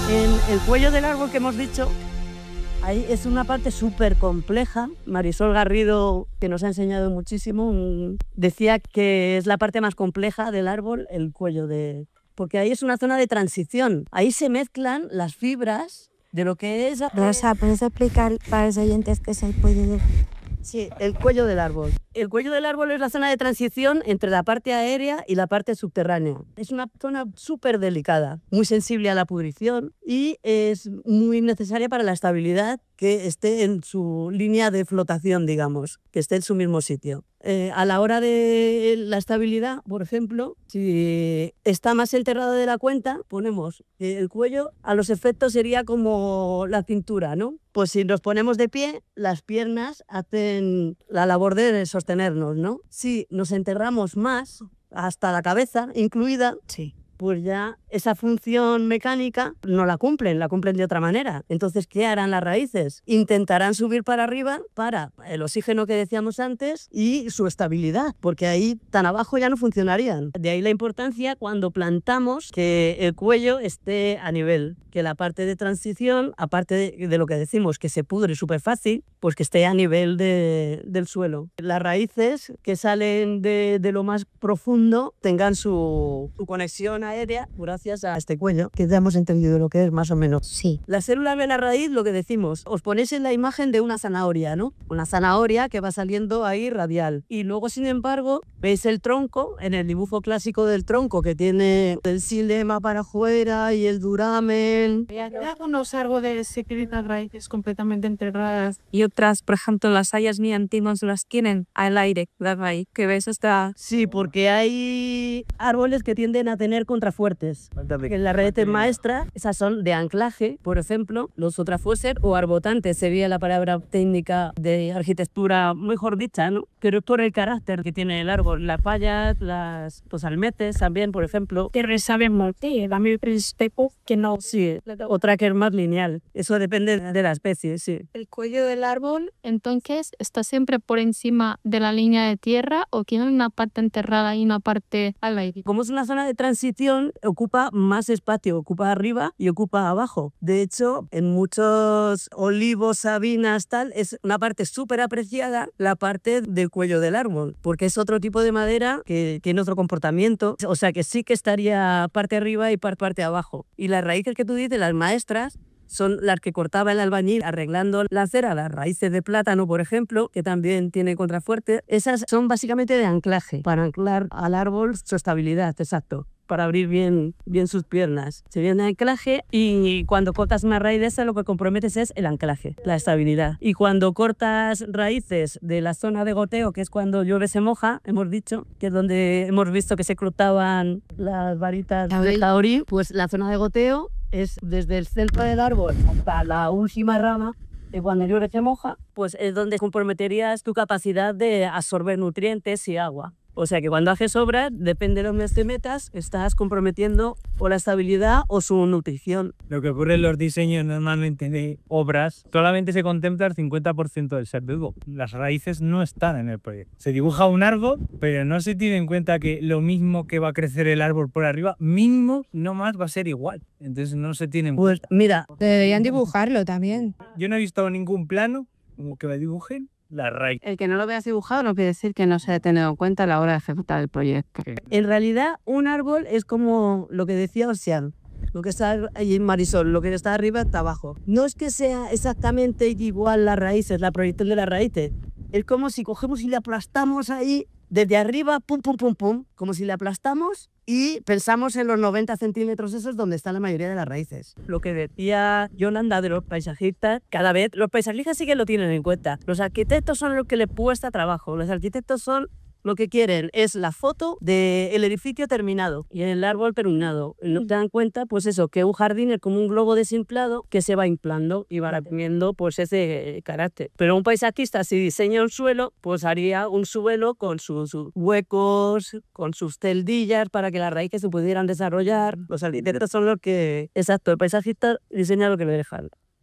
El cuello del árbol que hemos dicho, ahí es una parte súper compleja. Marisol Garrido, que nos ha enseñado muchísimo, decía que es la parte más compleja del árbol, el cuello de... Porque ahí es una zona de transición. Ahí se mezclan las fibras de lo que es... Rosa, ¿puedes explicar para los oyentes qué es el cuello del... Sí, el cuello del árbol. El cuello del árbol es la zona de transición entre la parte aérea y la parte subterránea. Es una zona súper delicada, muy sensible a la pudrición y es muy necesaria para la estabilidad, que esté en su línea de flotación, digamos, que esté en su mismo sitio. A la hora de la estabilidad, por ejemplo, si está más enterrado de la cuenta, ponemos el cuello, a los efectos sería como la cintura, ¿no? Pues si nos ponemos de pie, las piernas hacen la labor de sostenernos, ¿no? Si nos enterramos más, hasta la cabeza incluida, sí, pues ya esa función mecánica no la cumplen de otra manera. Entonces, ¿qué harán las raíces? Intentarán subir para arriba para el oxígeno que decíamos antes y su estabilidad, porque ahí tan abajo ya no funcionarían. De ahí la importancia cuando plantamos que el cuello esté a nivel, que la parte de transición, aparte de lo que decimos, que se pudre súper fácil, pues que esté a nivel del suelo. Las raíces que salen de lo más profundo tengan su conexión aérea gracias a este cuello, que ya hemos entendido lo que es más o menos. sí. La célula vena raíz, lo que decimos, os ponéis en la imagen de una zanahoria, ¿no? Una zanahoria que va saliendo ahí radial. Y luego, sin embargo, veis el tronco, en el dibujo clásico del tronco, que tiene el xilema para afuera y el duramen. Hay algunos árboles que tienen las raíces completamente enterradas y otras, por ejemplo, las hayas muy antiguas las tienen al aire, la raíz, que ves hasta... Sí, porque hay árboles que tienden a tener contrafuertes. En la red maestra, esas son de anclaje, por ejemplo, los otrafueser o arbotantes, sería la palabra técnica de arquitectura mejor dicha, ¿no? Pero es por el carácter que tiene el árbol. Las pallas, los almetes también, por ejemplo. Que resaben mucho, la mi principio que no... Sí, otra que es más lineal. Eso depende de la especie, sí. El cuello del árbol, entonces, está siempre por encima de la línea de tierra o tiene una parte enterrada y una parte al aire. Como es una zona de transición, ocupa más espacio, ocupa arriba y ocupa abajo. De hecho, en muchos olivos, sabinas, tal, es una parte súper apreciada la parte del cuello del árbol, porque es otro tipo de madera que tiene otro comportamiento. O sea que sí que estaría parte arriba y parte abajo. Y las raíces que tú dices, las maestras, son las que cortaba el albañil arreglando la acera, las raíces de plátano, por ejemplo, que también tiene contrafuerte. Esas son básicamente de anclaje, para anclar al árbol su estabilidad, exacto, para abrir bien sus piernas. Se viene de anclaje y cuando cortas una raíz de esa lo que comprometes es el anclaje, la estabilidad. Y cuando cortas raíces de la zona de goteo, que es cuando llueve se moja, hemos dicho, que es donde hemos visto que se cruzaban las varitas de jaorí, pues la zona de goteo es desde el centro del árbol hasta la última rama, y cuando llueve se moja, pues es donde comprometerías tu capacidad de absorber nutrientes y agua. O sea que cuando haces obras, depende de dónde te metas, estás comprometiendo o la estabilidad o su nutrición. Lo que ocurre en los diseños normalmente de obras, solamente se contempla el 50% del serviduo. Las raíces no están en el proyecto. Se dibuja un árbol, pero no se tiene en cuenta que lo mismo que va a crecer el árbol por arriba, mínimo, no más, va a ser igual. Entonces no se tiene en Pues cuenta. mira, Deberían dibujarlo también. Yo no he visto ningún plano como que me dibujen la raíz. El que no lo veas dibujado no quiere decir que no se haya tenido en cuenta a la hora de ejecutar el proyecto. en realidad un árbol es como lo que decía Ocean. Lo que está ahí en Marisol, lo que está arriba está abajo. No es que sea exactamente igual las raíces, la proyección de las raíces. Es como si cogemos y le aplastamos ahí desde arriba, pum, pum, pum, pum, como si le aplastamos y pensamos en los 90 centímetros esos donde están la mayoría de las raíces. Lo que decía Yolanda de los paisajistas, cada vez los paisajistas sí que lo tienen en cuenta. Los arquitectos son los que les cuesta trabajo. Los arquitectos son lo que quieren es la foto del edificio terminado y el árbol terminado. No se dan cuenta, pues eso, que un jardín es como un globo desinflado que se va inflando y va teniendo pues ese carácter. Pero un paisajista, si diseña un suelo, pues haría un suelo con sus huecos, con sus celdillas para que las raíces se pudieran desarrollar. Los arquitectos son los que... Exacto, el paisajista diseña lo que le dejan.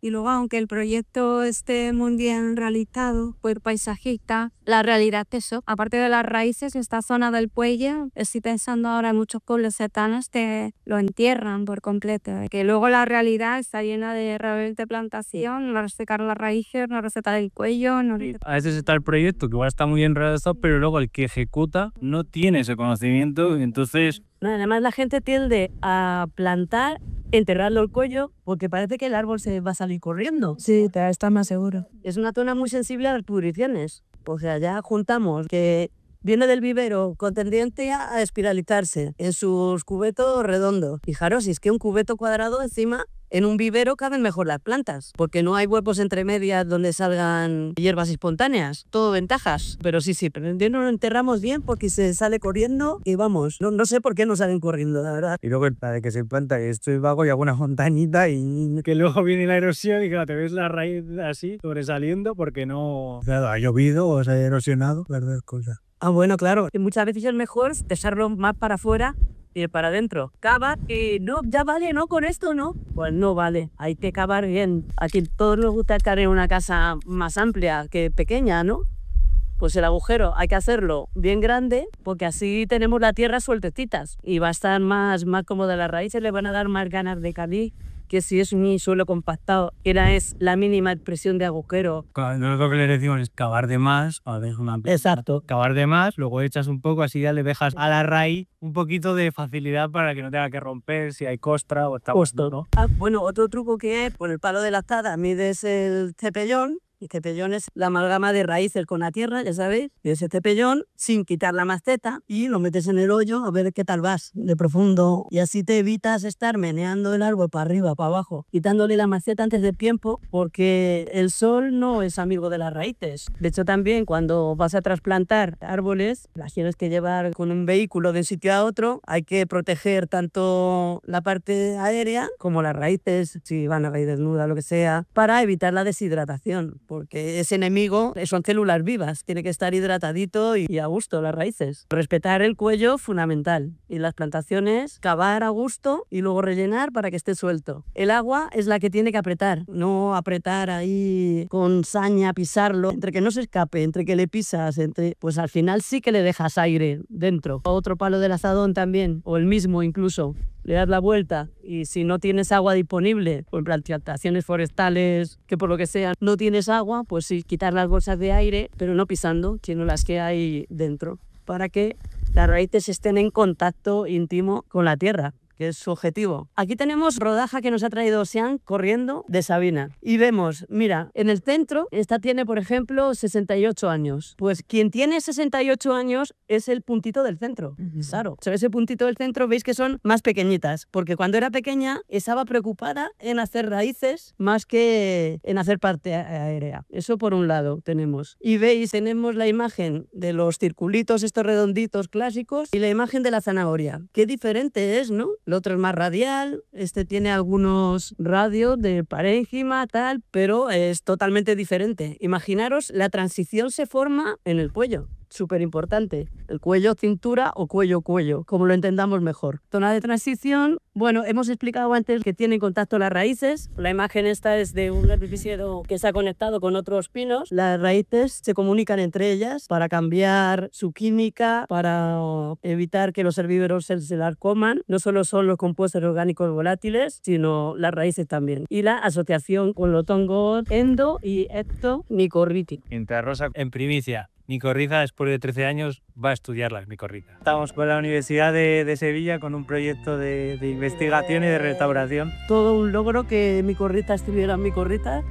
Y luego, aunque el proyecto esté muy bien realizado por paisajista, la realidad es eso. Aparte de las raíces, esta zona del Puella, estoy pensando ahora en muchos pueblos cercanos que lo entierran por completo. Que luego la realidad está llena de realmente plantación, no resecar las raíces, no resecar el cuello. No A veces está el proyecto, que igual está muy bien realizado, pero luego el que ejecuta no tiene ese conocimiento, entonces... Además, la gente tiende a plantar, enterrarlo el cuello, porque parece que el árbol se va a salir corriendo. Sí, te está más seguro. Es una zona muy sensible a las pudriciones. O sea, ya juntamos que viene del vivero con tendencia a espiralizarse en sus cubetos redondos. Fijaros, si es que un cubeto cuadrado encima, en un vivero caben mejor las plantas, porque no hay huecos entre medias donde salgan hierbas espontáneas. Todo ventajas. Pero sí, pero no lo enterramos bien porque se sale corriendo y vamos, no sé por qué no salen corriendo, la verdad. Y luego de que se planta que esto es vago y alguna montañita y que luego viene la erosión y claro, te ves la raíz así sobresaliendo porque no... Claro, ha llovido o se ha erosionado, verdad cosas. Ah, bueno, claro. Y muchas veces es mejor dejarlo más para afuera y para adentro. Cava y no, ya vale, no, con esto no. Pues no vale, hay que cavar bien. Aquí todos nos gusta estar en una casa más amplia que pequeña, ¿no? Pues el agujero hay que hacerlo bien grande porque así tenemos la tierra sueltecitas y va a estar más cómoda las raíces, le van a dar más ganas de calir que si es un suelo compactado, que es la mínima expresión de agujero. Nosotros lo que le decimos es cavar de más, Exacto. Cavar de más, luego echas un poco, así ya le dejas a la raíz un poquito de facilidad para que no tenga que romper si hay costra o está justo, ¿no? Bueno, otro truco que es, por el palo de la azada mides el cepellón. Y cepellón es la amalgama de raíces con la tierra, ya sabéis. Y ese cepellón, sin quitar la maceta, y lo metes en el hoyo a ver qué tal vas de profundo. Y así te evitas estar meneando el árbol para arriba, para abajo, quitándole la maceta antes de tiempo, porque el sol no es amigo de las raíces. De hecho, también cuando vas a trasplantar árboles, las tienes que llevar con un vehículo de un sitio a otro. Hay que proteger tanto la parte aérea como las raíces, si van a raíz desnuda, lo que sea, para evitar la deshidratación. Porque ese enemigo son células vivas, tiene que estar hidratadito y a gusto las raíces. Respetar el cuello, fundamental. Y las plantaciones, cavar a gusto y luego rellenar para que esté suelto. El agua es la que tiene que apretar, no apretar ahí con saña, pisarlo. Entre que no se escape, entre que le pisas, pues al final sí que le dejas aire dentro. Otro palo del azadón también, o el mismo incluso. Le das la vuelta y si no tienes agua disponible, por plantaciones forestales, que por lo que sea no tienes agua, pues sí, quitar las bolsas de aire, pero no pisando, sino las que hay dentro, para que las raíces estén en contacto íntimo con la tierra, que es su objetivo. Aquí tenemos rodaja que nos ha traído Ocean corriendo de Sabina. Y vemos, mira, en el centro, esta tiene, por ejemplo, 68 años. Pues quien tiene 68 años es el puntito del centro. Claro, ese puntito del centro veis que son más pequeñitas, porque cuando era pequeña estaba preocupada en hacer raíces más que en hacer parte aérea. Eso por un lado tenemos. Y veis, tenemos la imagen de los circulitos, estos redonditos clásicos, y la imagen de la zanahoria. Qué diferente es, ¿no? El otro es más radial, este tiene algunos radios de parénquima, tal, pero es totalmente diferente. Imaginaros, la transición se forma en el cuello. Súper importante. El cuello, cintura o cuello, como lo entendamos mejor. Zona de transición, bueno, hemos explicado antes que tienen contacto las raíces. La imagen esta es de un herbicida que se ha conectado con otros pinos. Las raíces se comunican entre ellas para cambiar su química, para evitar que los herbívoros se las coman. No solo son los compuestos orgánicos volátiles, sino las raíces también. Y la asociación con los hongos endo y ectomicorríticos. Mientras Rosa, en primicia, micorriza, después de 13 años, va a estudiar las micorrizas. Estamos con la Universidad de Sevilla con un proyecto de investigación y de restauración. Todo un logro que micorrizas estuvieran micorrizas.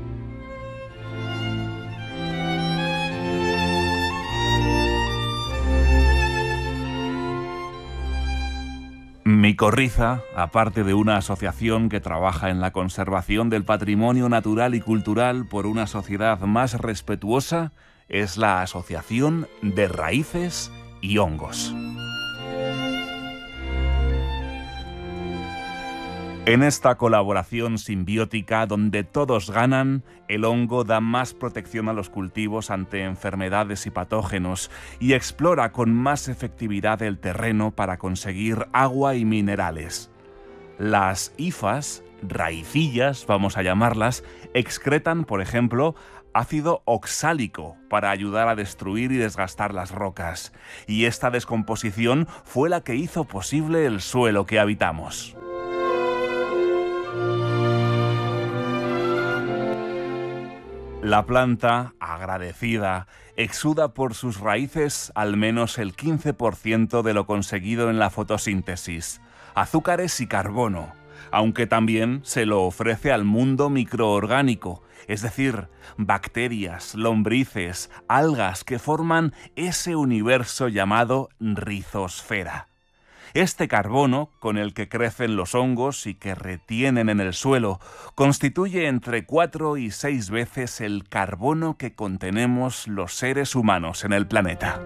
Micorriza, aparte de una asociación que trabaja en la conservación del patrimonio natural y cultural por una sociedad más respetuosa, es la Asociación de Raíces y Hongos. En esta colaboración simbiótica donde todos ganan, el hongo da más protección a los cultivos ante enfermedades y patógenos y explora con más efectividad el terreno para conseguir agua y minerales. Las hifas raicillas, vamos a llamarlas, excretan, por ejemplo, ácido oxálico para ayudar a destruir y desgastar las rocas. Y esta descomposición fue la que hizo posible el suelo que habitamos. La planta, agradecida, exuda por sus raíces al menos el 15% de lo conseguido en la fotosíntesis, azúcares y carbono, aunque también se lo ofrece al mundo microorgánico, es decir, bacterias, lombrices, algas que forman ese universo llamado rizosfera. Este carbono, con el que crecen los hongos y que retienen en el suelo, constituye entre 4 y 6 veces el carbono que contenemos los seres humanos en el planeta.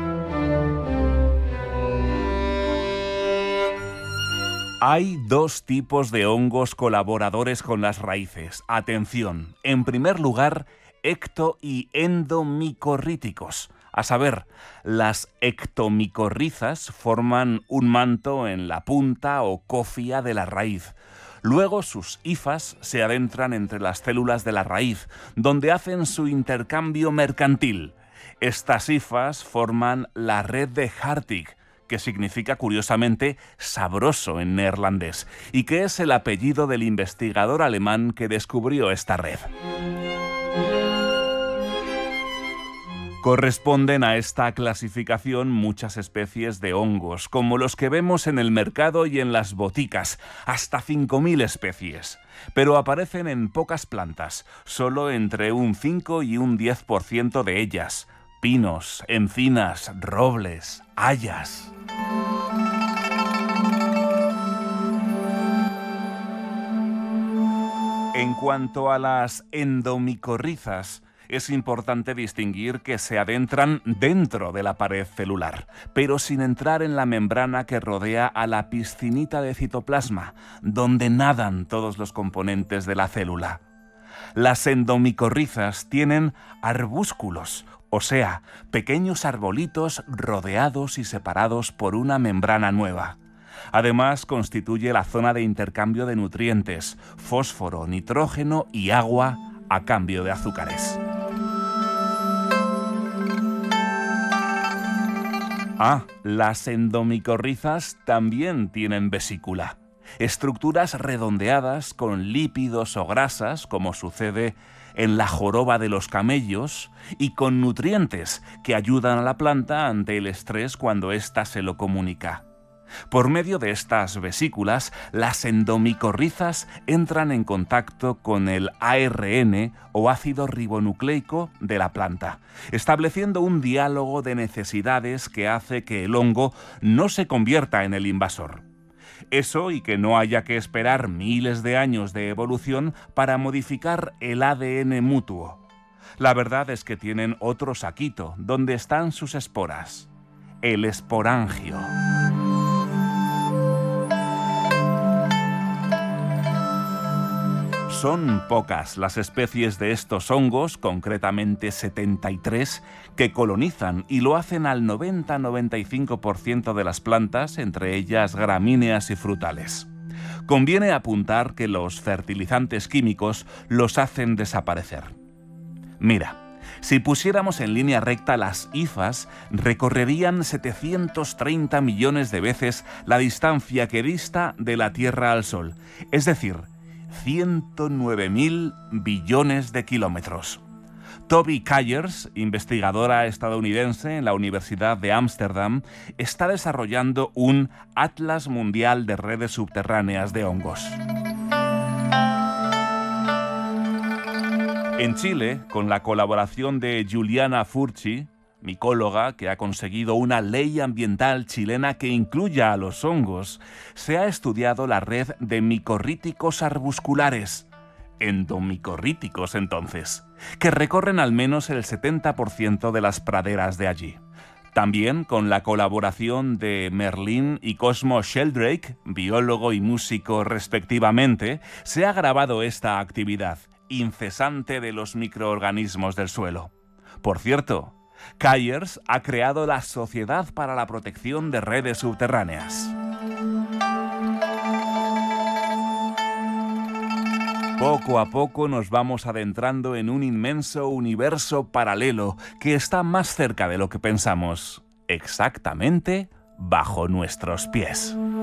Hay dos tipos de hongos colaboradores con las raíces. Atención, en primer lugar, ecto- y endomicorríticos. A saber, las ectomicorrizas forman un manto en la punta o cofia de la raíz. Luego sus hifas se adentran entre las células de la raíz, donde hacen su intercambio mercantil. Estas hifas forman la red de Hartig, que significa curiosamente sabroso en neerlandés, y que es el apellido del investigador alemán que descubrió esta red. Corresponden a esta clasificación muchas especies de hongos, como los que vemos en el mercado y en las boticas, hasta 5.000 especies. Pero aparecen en pocas plantas, solo entre un 5 y un 10% de ellas: pinos, encinas, robles, hayas. En cuanto a las endomicorrizas, es importante distinguir que se adentran dentro de la pared celular, pero sin entrar en la membrana que rodea a la piscinita de citoplasma, donde nadan todos los componentes de la célula. Las endomicorrizas tienen arbúsculos, o sea, pequeños arbolitos rodeados y separados por una membrana nueva. Además, constituye la zona de intercambio de nutrientes, fósforo, nitrógeno y agua a cambio de azúcares. Las endomicorrizas también tienen vesícula, estructuras redondeadas con lípidos o grasas, como sucede en la joroba de los camellos, y con nutrientes que ayudan a la planta ante el estrés cuando ésta se lo comunica. Por medio de estas vesículas, las endomicorrizas entran en contacto con el ARN o ácido ribonucleico de la planta, estableciendo un diálogo de necesidades que hace que el hongo no se convierta en el invasor. Eso y que no haya que esperar miles de años de evolución para modificar el ADN mutuo. La verdad es que tienen otro saquito donde están sus esporas, el esporangio. Son pocas las especies de estos hongos, concretamente 73, que colonizan y lo hacen al 90-95% de las plantas, entre ellas gramíneas y frutales. Conviene apuntar que los fertilizantes químicos los hacen desaparecer. Mira, si pusiéramos en línea recta las hifas, recorrerían 730 millones de veces la distancia que dista de la Tierra al Sol, es decir, 109.000 billones de kilómetros. Toby Kayers, investigadora estadounidense en la Universidad de Ámsterdam, está desarrollando un Atlas Mundial de Redes Subterráneas de Hongos. En Chile, con la colaboración de Juliana Furchi, micóloga que ha conseguido una ley ambiental chilena que incluya a los hongos, se ha estudiado la red de micorríticos arbusculares, endomicorríticos entonces, que recorren al menos el 70% de las praderas de allí. También con la colaboración de Merlin y Cosmo Sheldrake, biólogo y músico respectivamente, se ha grabado esta actividad incesante de los microorganismos del suelo. Por cierto, Kayers ha creado la Sociedad para la Protección de Redes Subterráneas. Poco a poco nos vamos adentrando en un inmenso universo paralelo que está más cerca de lo que pensamos, exactamente bajo nuestros pies.